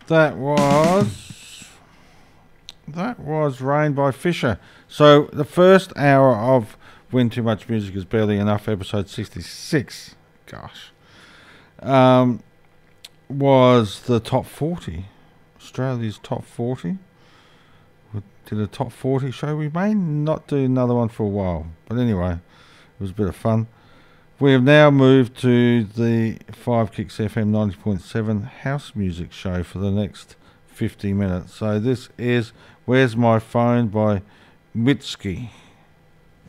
That was Rain by Fisher. So the first hour of When Too Much Music Is Barely Enough, episode 66, gosh, was the top 40, Australia's top 40. We did a top 40 show. We may not do another one for a while, but anyway, it was a bit of fun. We have now moved to the 5 Kicks FM 90.7 house music show for the next 50 minutes. So this is Where's My Phone by Mitski.